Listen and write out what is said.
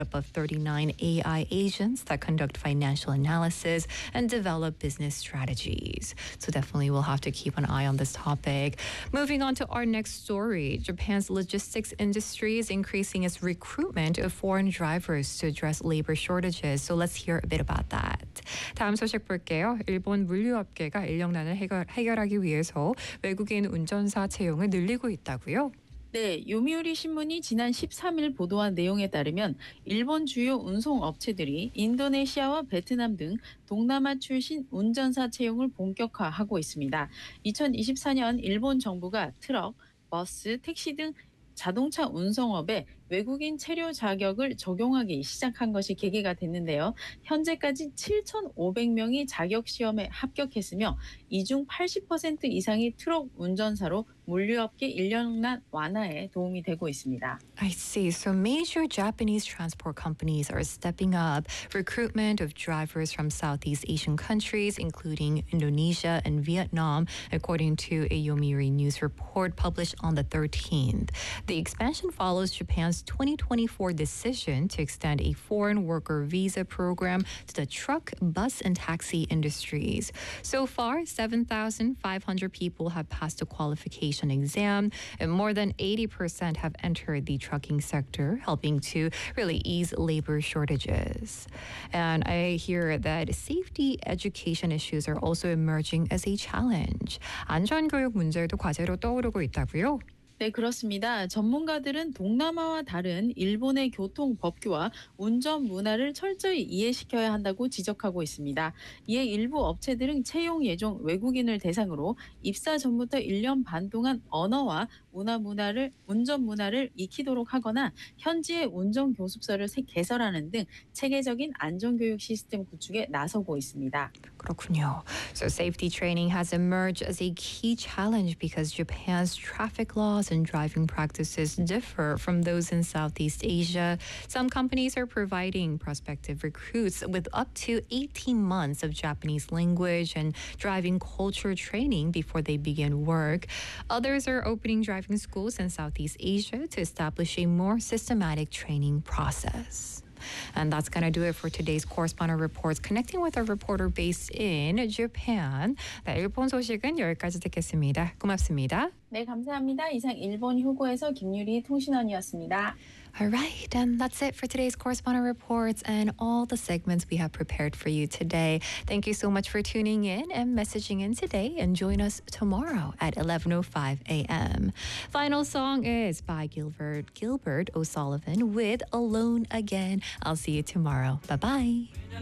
of 39 AI agents that conduct financial analysis and develop business strategies. So definitely we'll have to keep an eye on this topic. Moving on to our next story, Japan's logistics industry is increasing its recruitment of foreign drivers to address labor shortages. So let's hear a bit about that. 다음 소식 볼게요. 일본 물류업계가 인력난을 해결하기 위해서 외국인 운전사 채용을 늘리고 있다고요? 네, 요미우리 신문이 지난 13일 보도한 내용에 따르면 일본 주요 운송업체들이 인도네시아와 베트남 등 동남아 출신 운전사 채용을 본격화하고 있습니다. 2024년 일본 정부가 트럭, 버스, 택시 등 자동차 운송업에 외국인 체류 자격을 적용하기 시작한 것이 계기가 됐는데요. 현재까지 7,500명이 자격 시험에 합격했으며 이 중 80% 이상이 트럭 운전사로 물류업계 인력난 완화에 도움이 되고 있습니다. I see. So major Japanese transport companies are stepping up recruitment of drivers from Southeast Asian countries, including Indonesia and Vietnam, according to a Yomiuri News report published on the 13th. The expansion follows Japan's 2024 decision to extend a foreign worker visa program to the truck, bus, and taxi industries. So far, 7,500 people have passed the qualification exam, and more than 80% have entered the trucking sector, helping to really ease labor shortages. And I hear that safety education issues are also emerging as a challenge. 안전교육 문제도 과제로 떠오르고 있다고요? 네, 그렇습니다. 전문가들은 동남아와 다른 일본의 교통 법규와 운전 문화를 철저히 이해시켜야 한다고 지적하고 있습니다. 이에 일부 업체들은 채용 예정 외국인을 대상으로 입사 전부터 1년 반 동안 언어와 운전 문화를 익히도록 하거나 현지의 운전 교습서를 개설하는 등 체계적인 안전교육 시스템 구축에 나서고 있습니다. 그렇군요. So safety training has emerged as a key challenge because Japan's traffic laws and driving practices differ from those in Southeast Asia. Some companies are providing prospective recruits with up to 18 months of Japanese language and driving culture training before they begin work. Others are opening driving schools in Southeast Asia to establish a more systematic training process. And that's going to do it for today's correspondent reports. Connecting with our reporter based in Japan. 네, 일본 소식은 여기까지 듣겠습니다. 고맙습니다. 네, 감사합니다. 이상 일본 휴고에서 김유리 통신원이었습니다. All right, and that's it for today's correspondent reports and all the segments we have prepared for you today. Thank you so much for tuning in and messaging in today, and join us tomorrow at 11:05 a.m. Final song is by Gilbert O'Sullivan with Alone Again. I'll see you tomorrow. Bye-bye.